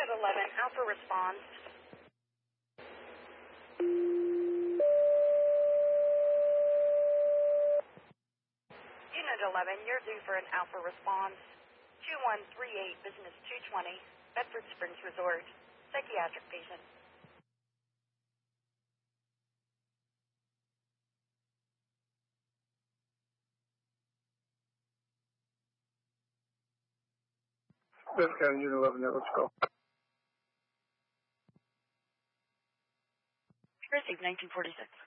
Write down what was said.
Unit 11, Alpha responds. Unit 11, you're due for an Alpha response. 2138, Business 220, Bedford Springs Resort, psychiatric patient. This County, Unit 11, yeah, let's go. Receive 1946.